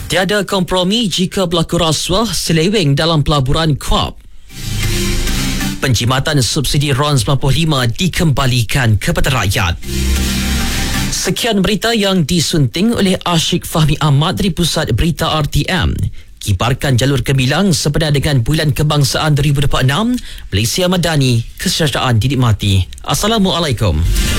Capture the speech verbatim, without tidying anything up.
Tiada kompromi jika berlaku rasuah seleweng dalam pelaburan Kuap. Penjimatan subsidi R O N sembilan puluh lima dikembalikan kepada rakyat. Sekian berita yang disunting oleh Ashik Fahmi Ahmad dari Pusat Berita R T M. Kibarkan jalur gemilang sebenar dengan Bulan Kebangsaan dua ribu dua puluh enam, Malaysia Madani, kesejahteraan dinikmati. Assalamualaikum.